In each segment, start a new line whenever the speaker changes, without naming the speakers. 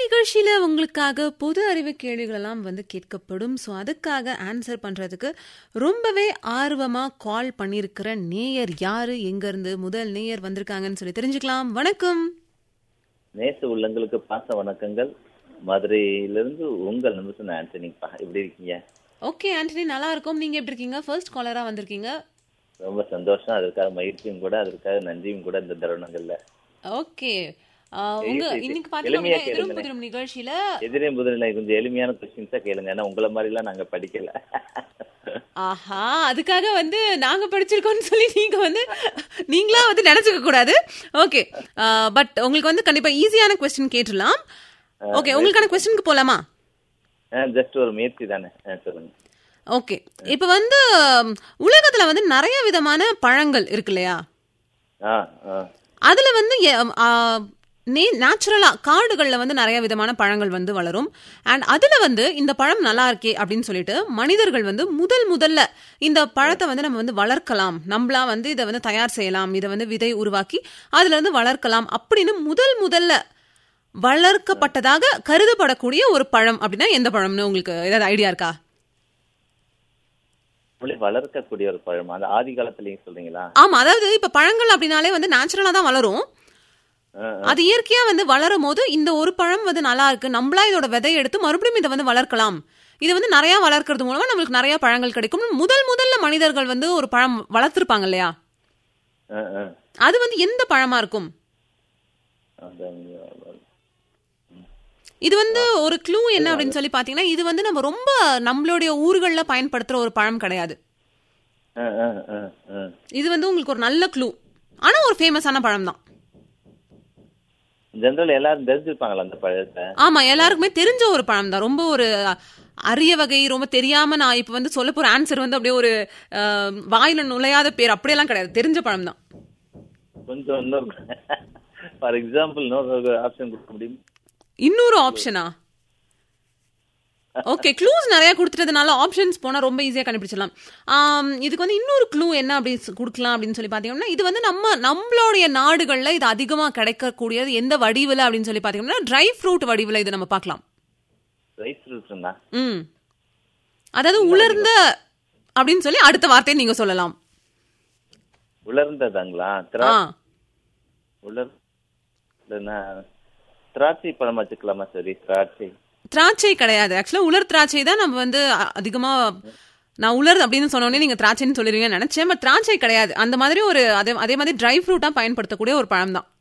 நிகழ்ச்சியில உங்களுக்காக பொது அறிவு கேள்விகள் எல்லாம் கேட்கப்படும். ஸோ அதுக்காக ஆன்சர் பண்றதுக்கு ரொம்பவே ஆர்வமா கால் பண்ணியிருக்கிற நேயர் யாரு, எங்க இருந்து முதல் நேயர் வந்திருக்காங்கன்னு சொல்லி தெரிஞ்சுக்கலாம். வணக்கம்.
நேச உள்ளங்களுக்கு பாச வணக்கங்கள். மதுரையிலிருந்து உங்கள் நம்பர் ஆண்டனிப்பா. எப்படி இருக்கீங்க?
ஓகே ஆண்டனி, நல்லா இருக்கும். நீங்க எப்படி இருக்கீங்க? ஃபர்ஸ்ட் காலரா வந்திருக்கீங்க.
ரொம்ப சந்தோஷம். அதற்காக மகிழ்ச்சியும் கூட, அதற்காக நன்றியும் கூட இந்த தருணங்கள்ல.
ஓகே, உங்க இன்னைக்கு பாத்தீங்கன்னா எதிரும் புதிரும் நிகழ்ச்சியில
எதிரே முதல்ல கொஞ்சம் எளிமையான கொஸ்டின்ஸா கேளுங்க. ஏன்னா உங்களை மாதிரி எல்லாம் நாங்க படிக்கல.
ஆஹா, அதுக்காக நாங்க படிச்சிருக்கோம்னு சொல்லி நீங்களா நினைச்சுக்க கூடாது. ஓகே, பட் உங்களுக்கு கண்டிப்பா ஈஸியான கொஸ்டின் கேட்டுடலாம். ஓகே, உங்களுக்கான கொஸ்டினுக்கு போலாமா?
ஜஸ்ட் ஒரு முயற்சி தானே, சொல்லுங்க.
ஓகே, இப்ப உலகத்துல நிறைய விதமான பழங்கள் இருக்கு இல்லையா? அதுல நேச்சுரலா காடுகள்ல நிறைய விதமான பழங்கள் வளரும். அண்ட் அதுல இந்த பழம் நல்லா இருக்கே அப்படின்னு சொல்லிட்டு மனிதர்கள் முதல்ல இந்த பழத்தை நம்ம வளர்க்கலாம், நம்மளா இதை தயார் செய்யலாம், இதை விதை உருவாக்கி அதுல வளர்க்கலாம் அப்படின்னு முதல்ல வளர்க்கப்பட்டதாக கருதப்படக்கூடிய ஒரு பழம் அப்படின்னா எந்த பழம்னு உங்களுக்கு ஏதாவது ஐடியா இருக்கா?
வளர்க்கக்கூடிய ஒரு பழம், அது ஆதி காலத்திலயும் சொல்றீங்களா?
ஆமா, அதாவது இப்ப பழங்கள் அப்படின்னாலே நேச்சுரலா தான் வளரும். அது இயற்கையா வளரும் போது இந்த ஒரு பழம் நல்லா இருக்கு, நம்மளா இதோட விதையை எடுத்து மறுபடியும் இதை வளர்க்கலாம், இது நிறைய வளர்க்கறது மூலமா நம்மளுக்கு நிறைய பழங்கள் கிடைக்கும். முதல்ல மனிதர்கள் ஒரு பழம் வளர்த்திருப்பாங்க இல்லையா? அது எந்த பழமா இருக்கும்? இது ஒரு க்ளூ என்ன அப்படின்னு சொல்லி பாத்தீங்கன்னா, இது நம்ம ரொம்ப நம்மளுடைய ஊர்கள்ல பயன்படுத்துற ஒரு பழம் கிடையாது. இது உங்களுக்கு ஒரு நல்ல க்ளூ, ஆனா ஒரு ஃபேமஸான பழம் தான்.
ஜெனரல் எல்லாரும் தெரிஞ்சிருப்பாங்களா அந்த பழத்தை?
ஆமா, எல்லாருக்குமே தெரிஞ்ச ஒரு பழம் தான். ரொம்ப ஒரு அரிய வகை, ரொம்ப தெரியாம நான் இப்ப சொல்ல போற ஆன்சர் அப்படியே ஒரு வாயில நுழையாத பேர் அப்படியெல்லாம் கிடையாது, தெரிஞ்ச பழம் தான்.
கொஞ்சம் ஃபார் எக்ஸாம்பிள் இன்னொரு ஆப்ஷன் கொடுக்க முடியும்?
இன்னொரு ஆப்ஷனா? ஓகே, க்ளூஸ் நிறைய கொடுத்துட்டதுனால ஆப்ஷன்ஸ் போனா ரொம்ப ஈஸியா கண்டுபிடிச்சிடலாம். இதுக்கு இன்னொரு க்ளூ என்ன அப்படி கொடுக்கலாம் அப்படின்னு சொல்லி பாத்தீங்கன்னா, இது நம்மளுடைய நாடுகள்ல இது அதிகமா கிடைக்கக்கூடியது எந்த வடிவில் அப்படின்னு சொல்லி பாத்தீங்கன்னா, ட்ரை ஃப்ரூட் வடிவில் இது நம்ம பார்க்கலாம். அதாவது உலர்ந்த அப்படின்னு சொல்லி அடுத்த வார்த்தையை நீங்க சொல்லலாம்.
உலர்ந்ததாங்களா? திராட்சை பழம் வச்சுக்கலாமா? சரி,
திராட்சை கிடையாது. ஆக்சுவலா உலர் திராட்சை தான் நம்ம அதிகமா, நான் உலர் அப்படின்னு சொன்னோடனே நீங்க திராட்சைன்னு சொல்லிருவீங்கன்னு நினைச்சேன். பட் திராட்சை கிடையாது. அந்த மாதிரி ஒரு அதே மாதிரி ட்ரை ஃப்ரூட்டா பயன்படுத்தக்கூடிய ஒரு பழம் தான்.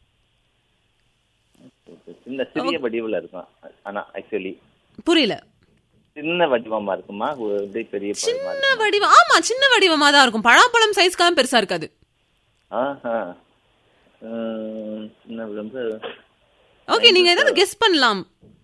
சிறிய வடிவில் இருக்கும். ஆனா ஆக்சுவலி
புரியல.
சின்ன வடிவமா இருக்குமா? பெரிய
சின்ன வடிவம்? ஆமா, சின்ன வடிவமா தான் இருக்கும். பழாப்பழம் சைஸ்க்காக பெருசா இருக்காது. ஓகே, நீங்க ஏதாவது கெஸ் பண்ணலாம்.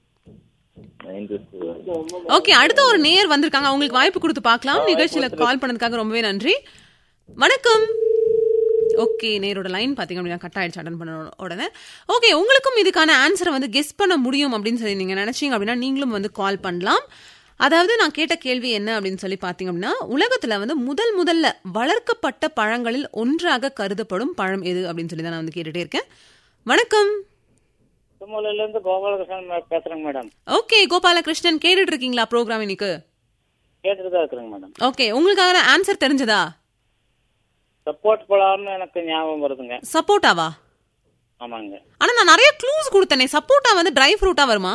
ஓகே, அடுத்த ஒரு நேயர் வந்திருக்காங்க, அவங்களுக்கு வாய்ப்பு கொடுத்து பார்க்கலாம். நிகழ்ச்சியில கால் பண்ணதுக்காக ரொம்பவே நன்றி. வணக்கம். ஓகே, நேரோட லைன் பாத்தீங்க அப்படின்னா கட் ஆயிடுச்சு அட்டன் பண்ண உடனே. ஓகே, உங்களுக்கும் இதுக்கான ஆன்சரை கெஸ் பண்ண முடியும் அப்படின்னு சொல்லி நீங்க நினைச்சீங்க அப்படின்னா நீங்களும் கால் பண்ணலாம். அதாவது நான் கேட்ட கேள்வி என்ன அப்படின்னு சொல்லி பாத்தீங்க அப்படின்னா, உலகத்துல முதல்ல வளர்க்கப்பட்ட பழங்களில் ஒன்றாக கருதப்படும் பழம் எது அப்படின்னு சொல்லி தான் நான் கேட்டுட்டே இருக்கேன். வணக்கம்.
கோபாலகிருஷ்ணன் பேசுறேங்க மேடம்.
ஓகே, கோபாலகிருஷ்ணன் கேட்டுட்டு இருக்கீங்களா ப்ரோக்ராம்? இன்னைக்கு
கேட்டுட்டு தான் இருக்கிறேங்க மேடம்.
ஓகே, உங்களுக்கான ஆன்சர் தெரிஞ்சதா?
சப்போர்ட் பழம்னு எனக்கு ஞாபகம் வருதுங்க.
சப்போட்டாவா?
ஆமாங்க.
ஆனா நான் நிறைய க்ளூஸ் கொடுத்தனே. சப்போட்டா ட்ரை ஃப்ரூட்டா வருமா?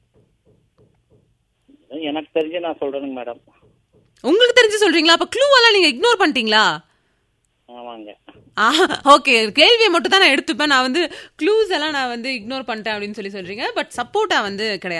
எனக்கு தெரிஞ்சு நான் சொல்றேங்க மேடம்.
உங்களுக்கு தெரிஞ்சு சொல்றீங்களா? அப்ப க்ளூ எல்லாம் நீங்க இக்னோர் பண்ணிட்டீங்களா?
ஆமாங்க.
ஓகே, கேள்வியை மட்டும் தான் நான் எடுத்துப்பேன். நான் க்ளூஸ் எல்லாம் நான் இக்னோர் பண்ணிட்டேன் அப்படின்னு சொல்லி சொல்றீங்க. பட் சப்போட்டா கிடையாது.